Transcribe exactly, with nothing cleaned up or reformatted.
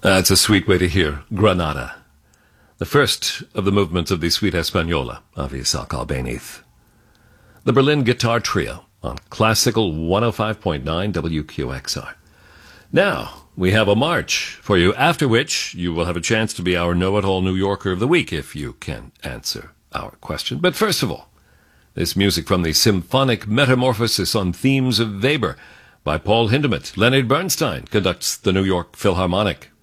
That's a sweet way to hear Granada, the first of the movements of the Suite Española of Isaac Albéniz. The Berlin Guitar Trio on Classical one oh five point nine W Q X R. Now, we have a march for you, after which you will have a chance to be our Know-It-All New Yorker of the Week if you can answer our question. But first of all, this music from the Symphonic Metamorphosis on Themes of Weber by Paul Hindemith. Leonard Bernstein conducts the New York Philharmonic.